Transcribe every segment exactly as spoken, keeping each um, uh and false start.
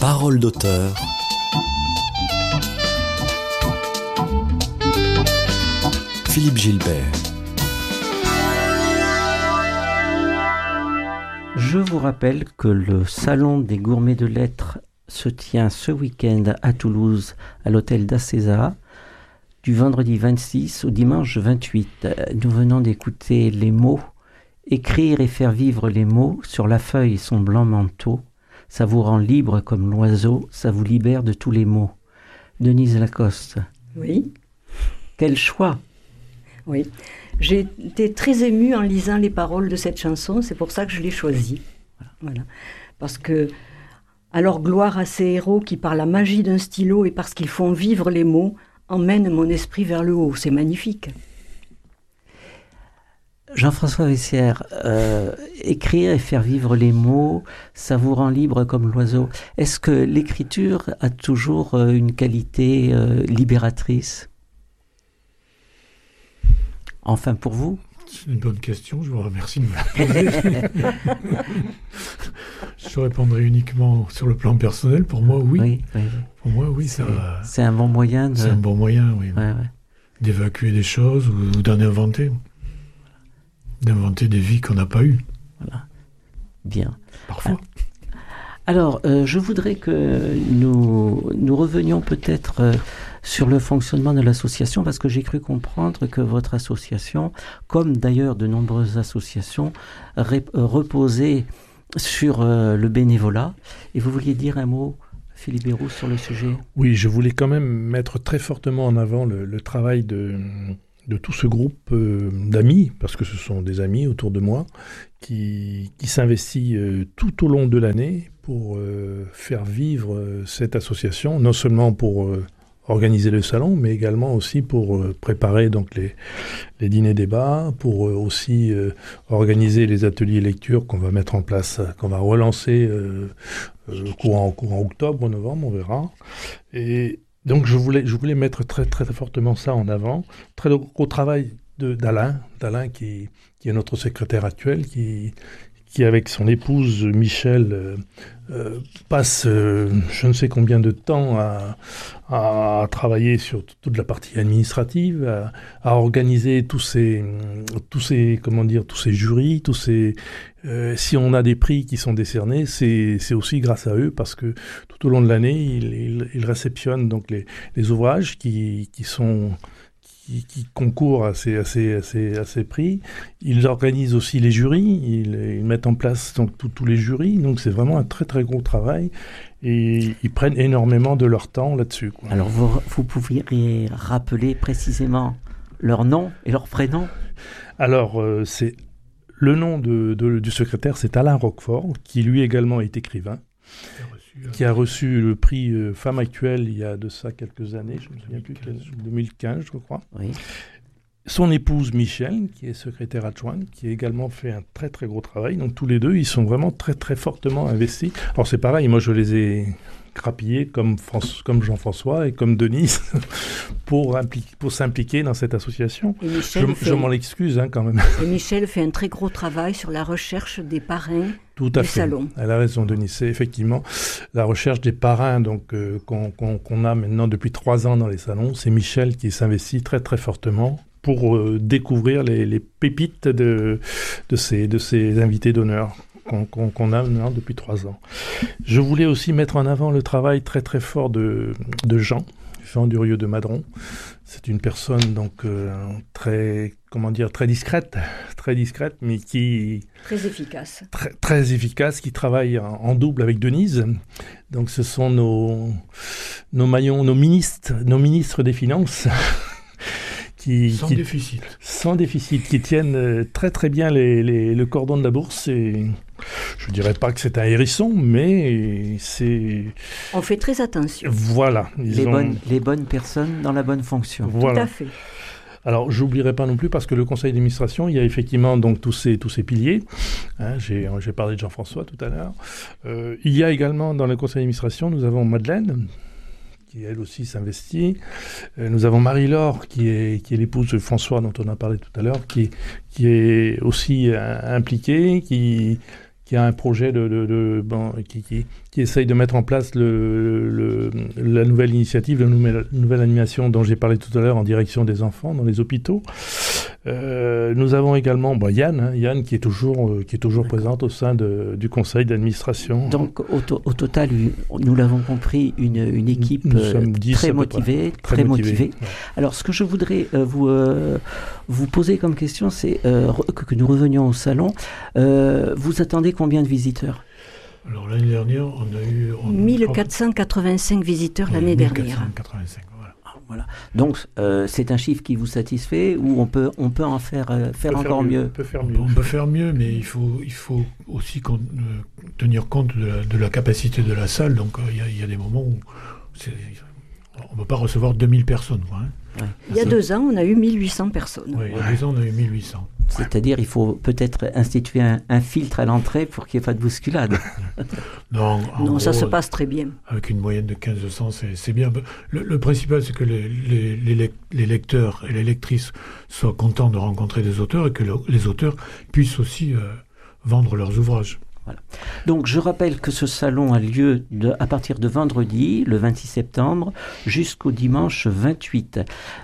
Parole d'auteur. Philippe Gilbert. Je vous rappelle que le Salon des gourmets de lettres se tient ce week-end à Toulouse, à l'hôtel d'Acesa, du vendredi vingt-six au dimanche vingt-huit. Nous venons d'écouter les mots. Écrire et faire vivre les mots sur la feuille et son blanc manteau, ça vous rend libre comme l'oiseau, ça vous libère de tous les maux. Denise Lacoste. Oui. Quel choix! Oui. J'ai été très émue en lisant les paroles de cette chanson, c'est pour ça que je l'ai choisie. Voilà. Parce que, alors gloire à ces héros qui, par la magie d'un stylo et parce qu'ils font vivre les mots, emmènent mon esprit vers le haut. C'est magnifique. Jean-François Vessière, euh, écrire et faire vivre les mots, ça vous rend libre comme l'oiseau. Est-ce que l'écriture a toujours euh, une qualité euh, libératrice? Enfin pour vous? C'est une bonne question, je vous remercie de me la poser. Je répondrai uniquement sur le plan personnel. Pour moi, oui. Oui, oui, oui. Pour moi, oui. C'est, ça, c'est un bon moyen de... C'est un bon moyen, oui. Ouais, ouais. D'évacuer des choses ou, ou d'en inventer. D'inventer des vies qu'on n'a pas eues. Voilà. Bien. Parfois. Alors, euh, je voudrais que nous, nous revenions peut-être euh, sur le fonctionnement de l'association, parce que j'ai cru comprendre que votre association, comme d'ailleurs de nombreuses associations, ré, euh, reposait sur euh, le bénévolat. Et vous vouliez dire un mot, Philippe Béroux, sur le sujet? Oui, je voulais quand même mettre très fortement en avant le, le travail de... de tout ce groupe euh, d'amis, parce que ce sont des amis autour de moi, qui, qui s'investit euh, tout au long de l'année pour euh, faire vivre euh, cette association, non seulement pour euh, organiser le salon, mais également aussi pour euh, préparer donc, les, les dîners-débats, pour euh, aussi euh, organiser les ateliers lecture qu'on va mettre en place, qu'on va relancer euh, euh, courant, courant octobre, novembre, on verra. Et donc je voulais, je voulais mettre très, très, très fortement ça en avant. Très gros travail de, d'Alain, d'Alain qui, qui est notre secrétaire actuel, qui, qui avec son épouse Michel euh, euh, passe euh, je ne sais combien de temps à, à travailler sur t- toute la partie administrative, à, à organiser tous ces, tous ces, comment dire, tous ces jurys, tous ces... Euh, si on a des prix qui sont décernés, c'est, c'est aussi grâce à eux, parce que tout au long de l'année, ils, ils, ils réceptionnent donc les, les ouvrages qui, qui sont... Qui, qui concourent à ces, à, ces, à, ces, à ces prix. Ils organisent aussi les jurys, ils, ils mettent en place donc, tout, tous les jurys, donc c'est vraiment un très très gros travail, et ils prennent énormément de leur temps là-dessus, quoi. Alors vous, vous pourriez rappeler précisément leur nom et leur prénom? Alors, euh, c'est, le nom de, de, du secrétaire, c'est Alain Roquefort, qui lui également est écrivain, qui a reçu le prix euh, Femme Actuelle il y a de ça quelques années, je ne me souviens plus, deux mille quinze je crois. Oui. Son épouse Michel, qui est secrétaire adjointe, qui a également fait un très très gros travail. Donc tous les deux, ils sont vraiment très très fortement investis. Alors c'est pareil, moi je les ai crapillés comme, France, comme Jean-François et comme Denise pour, impli- pour s'impliquer dans cette association. Je, fait, je m'en excuse hein, quand même. Et Michel fait un très gros travail sur la recherche des parrains. Tout à du fait. salon. Elle a raison, Denise. C'est effectivement la recherche des parrains donc, euh, qu'on, qu'on, qu'on a maintenant depuis trois ans dans les salons. C'est Michel qui s'investit très très fortement pour euh, découvrir les, les pépites de, de, ces, de ces invités d'honneur qu'on, qu'on, qu'on a maintenant depuis trois ans. Je voulais aussi mettre en avant le travail très très fort de, de Jean, Jean Durieux de Madron. C'est une personne donc euh, très, comment dire, très discrète, très discrète, mais qui très efficace, très, très efficace, qui travaille en, en double avec Denise. Donc, ce sont nos nos maillons, nos ministres, nos ministres des Finances. Qui, sans qui, déficit. Sans déficit, qui tiennent très très bien les, les, le cordon de la bourse. Et je ne dirais pas que c'est un hérisson, mais c'est... On fait très attention. Voilà. Les, ont... bonnes, les bonnes personnes dans la bonne fonction. Voilà. Tout à fait. Alors, j'oublierai pas non plus, parce que le conseil d'administration, il y a effectivement donc tous ces, tous ces piliers. Hein, j'ai, j'ai parlé de Jean-François tout à l'heure. Euh, il y a également dans le conseil d'administration, nous avons Madeleine, qui elle aussi s'investit. Euh, nous avons Marie-Laure, qui est, qui est l'épouse de François, dont on a parlé tout à l'heure, qui, qui est aussi euh, impliquée, qui, qui qui a un projet de, de, de bon, qui, qui, qui essaye de mettre en place le, le, la nouvelle initiative, la nouvelle, nouvelle animation dont j'ai parlé tout à l'heure en direction des enfants dans les hôpitaux. Euh, nous avons également bon, Yann, hein, Yann qui est toujours, euh, qui est toujours présente au sein de, du conseil d'administration. Donc au, to- au total, nous l'avons compris, une, une équipe très motivée, très, très motivée. motivée. Ouais. Alors ce que je voudrais euh, vous, euh, vous poser comme question, c'est euh, que, que nous revenions au salon. Euh, vous attendez combien de visiteurs ? Alors l'année dernière, on a eu... On... mille quatre cent quatre-vingt-cinq visiteurs ouais, l'année dernière. mille quatre cent quatre-vingt-cinq, voilà. Voilà. Donc euh, c'est un chiffre qui vous satisfait ou on peut, on peut en faire, euh, faire encore faire mieux, mieux. On peut faire mieux. On peut faire mieux, mais il faut, il faut aussi con, euh, tenir compte de la, de la capacité de la salle. Donc il euh, y, y a des moments où c'est, on ne peut pas recevoir deux mille personnes. Quoi, hein. Ouais. Il y a deux ans, on a eu mille huit cents personnes. Oui, il y a deux ans, on a eu mille huit cents. C'est-à-dire il faut peut-être instituer un, un filtre à l'entrée pour qu'il n'y ait pas de bousculade. non, non gros, ça se passe très bien. Avec une moyenne de quinze cents, c'est, c'est bien. Le, le principal, c'est que les, les, les, les lecteurs et les lectrices soient contents de rencontrer des auteurs et que le, les auteurs puissent aussi euh, vendre leurs ouvrages. Voilà. Donc je rappelle que ce salon a lieu de, à partir de vendredi, le vingt-six septembre, jusqu'au dimanche vingt-huit,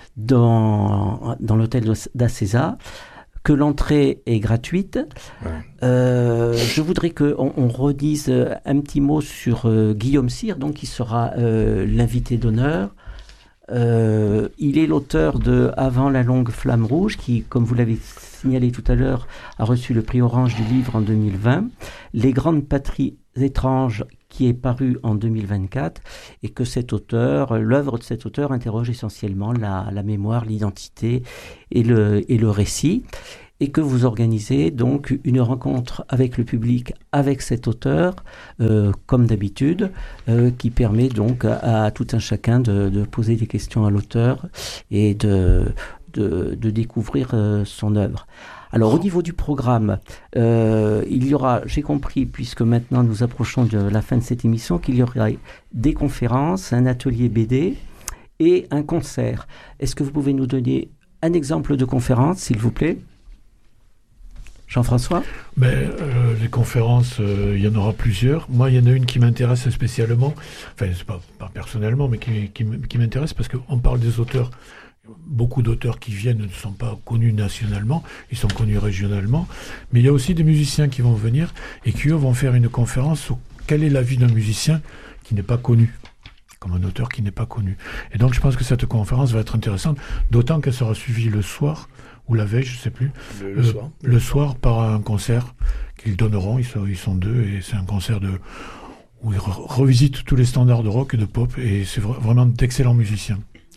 dans, dans l'hôtel d'Acesa, que l'entrée est gratuite. Ouais. Euh, je voudrais qu'on on redise un petit mot sur euh, Guillaume Cyr, donc, qui sera euh, l'invité d'honneur. Euh, il est l'auteur de Avant la longue flamme rouge, qui, comme vous l'avez signalé tout à l'heure, a reçu le prix Orange du livre en deux mille vingt. Les grandes patries étranges, qui est paru en deux mille vingt-quatre, et que cet auteur, l'œuvre de cet auteur interroge essentiellement la, la mémoire, l'identité et le, et le récit, et que vous organisez donc une rencontre avec le public, avec cet auteur, euh, comme d'habitude, euh, qui permet donc à, à tout un chacun de, de poser des questions à l'auteur et de, de, de découvrir euh, son œuvre. Alors, au niveau du programme, euh, il y aura, j'ai compris, puisque maintenant nous approchons de la fin de cette émission, qu'il y aura des conférences, un atelier B D et un concert. Est-ce que vous pouvez nous donner un exemple de conférence, s'il vous plaît ? Jean-François ? ben, euh, Les conférences, euh, il y en aura plusieurs. Moi, il y en a une qui m'intéresse spécialement, enfin, c'est pas, pas personnellement, mais qui, qui, qui m'intéresse parce qu'on parle des auteurs. Beaucoup d'auteurs qui viennent ne sont pas connus nationalement, ils sont connus régionalement, mais il y a aussi des musiciens qui vont venir et qui, eux, vont faire une conférence sur quelle est la vie d'un musicien qui n'est pas connu, comme un auteur qui n'est pas connu. Et donc, je pense que cette conférence va être intéressante, d'autant qu'elle sera suivie le soir, ou la veille, je ne sais plus, le, le, le, soir. le soir par un concert qu'ils donneront, ils sont, ils sont deux, et c'est un concert de, où ils re- revisitent tous les standards de rock et de pop, et c'est vra- vraiment d'excellents musiciens.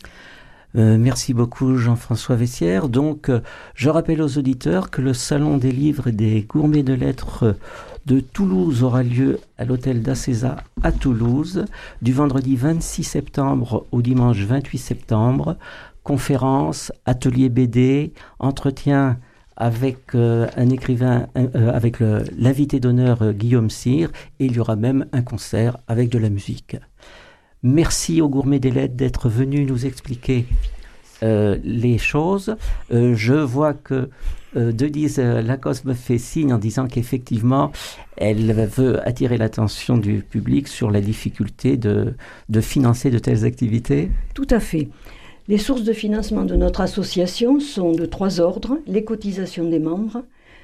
Euh, merci beaucoup Jean-François Vessière. Donc, euh, je rappelle aux auditeurs que le Salon des livres et des gourmets de lettres de Toulouse aura lieu à l'hôtel d'Acesa à Toulouse du vendredi vingt-six septembre au dimanche vingt-huit septembre. Conférences, atelier B D, entretien avec euh, un écrivain, euh, avec le, l'invité d'honneur euh, Guillaume Cyr, et il y aura même un concert avec de la musique. Merci aux gourmets des lettres d'être venus nous expliquer euh, les choses. Euh, je vois que euh, Denise Lacoste me fait signe en disant qu'effectivement, elle veut attirer l'attention du public sur la difficulté de, de financer de telles activités. Tout à fait. Les sources de financement de notre association sont de trois ordres: les cotisations des membres,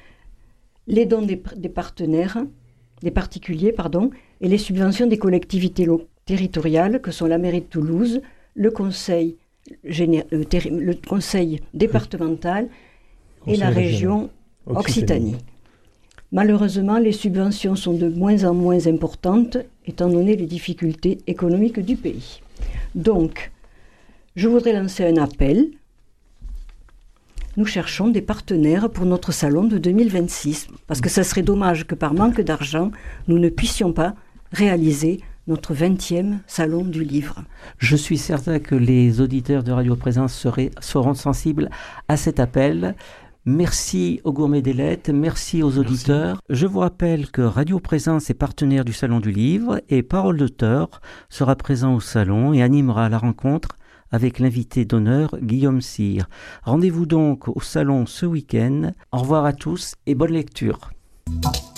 les dons des, des partenaires, des particuliers, pardon, et les subventions des collectivités locales territoriales que sont la mairie de Toulouse, le conseil, géné- le, terri- le conseil départemental conseil et la région Occitanie. Occitanie. Malheureusement, les subventions sont de moins en moins importantes étant donné les difficultés économiques du pays. Donc, je voudrais lancer un appel. Nous cherchons des partenaires pour notre salon de deux mille vingt-six, parce que ça serait dommage que par manque d'argent, nous ne puissions pas réaliser notre vingtième salon du livre. Je suis certain que les auditeurs de Radio Présence seraient, seront sensibles à cet appel. Merci aux gourmets des lettres, merci aux auditeurs. Merci. Je vous rappelle que Radio Présence est partenaire du Salon du Livre et Parole d'auteur sera présent au salon et animera la rencontre avec l'invité d'honneur Guillaume Cyr. Rendez-vous donc au salon ce week-end. Au revoir à tous et bonne lecture.